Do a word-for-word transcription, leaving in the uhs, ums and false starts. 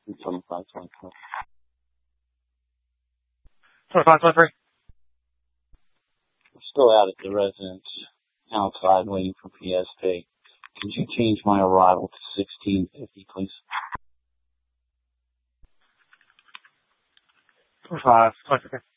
twenty-five twenty-four. twenty-five twenty-three. I'm still out at the residence outside waiting for P S P. Could you change my arrival to sixteen fifty, please? twenty-five twenty-three.